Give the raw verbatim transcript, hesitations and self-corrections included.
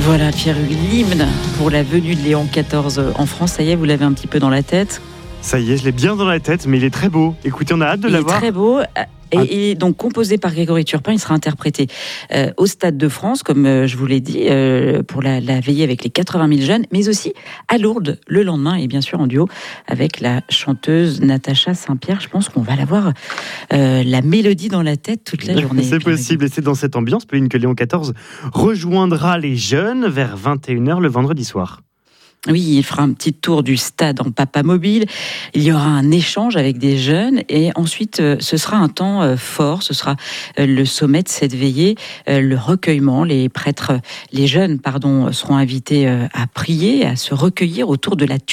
Voilà, Pierre-Hugues, l'hymne pour la venue de Léon quatorze en France. Ça y est, vous l'avez un petit peu dans la tête. Ça y est, je l'ai bien dans la tête, mais il est très beau. Écoutez, on a hâte de il l'avoir. Il est très beau. Et, Ah. et donc composé par Grégory Turpin, il sera interprété euh, au Stade de France, comme euh, je vous l'ai dit, euh, pour la, la veillée avec les quatre-vingt mille jeunes, mais aussi à Lourdes le lendemain, et bien sûr en duo avec la chanteuse Natacha Saint-Pierre. Je pense qu'on va l'avoir euh, la mélodie dans la tête toute la journée. C'est possible, et c'est dans cette ambiance, Pauline, que Léon quatorze rejoindra les jeunes vers vingt et une heures le vendredi soir. Oui, il fera un petit tour du stade en Papamobile. Il y aura un échange avec des jeunes et ensuite ce sera un temps fort. Ce sera le sommet de cette veillée, le recueillement. Les prêtres, les jeunes, pardon, seront invités à prier, à se recueillir autour de la